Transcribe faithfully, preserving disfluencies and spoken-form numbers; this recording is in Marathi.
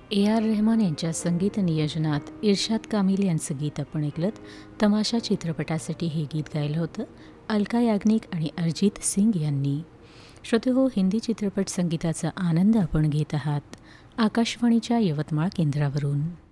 ए आर रेहमान यांच्या संगीत नियोजनात इर्शाद कामिल यांचं गीत आपण ऐकलं. तमाशा चित्रपटासाठी हे गीत गायलं होतं अलका याग्निक आणि अरिजित सिंग यांनी. श्रोतेहो, हिंदी चित्रपट संगीताचा आनंद आपण घेत आहात आकाशवाणीच्या यवतमाळ केंद्रावरून.